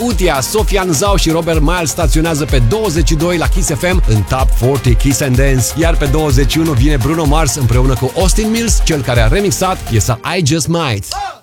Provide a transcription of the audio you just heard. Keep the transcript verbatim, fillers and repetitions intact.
Utia, Sofian Zau și Robert Miles staționează pe douăzeci și doi la Kiss F M în Top patruzeci Kiss and Dance, iar pe douăzeci și unu vine Bruno Mars împreună cu Austin Mills, cel care a remixat piesa I Just Might.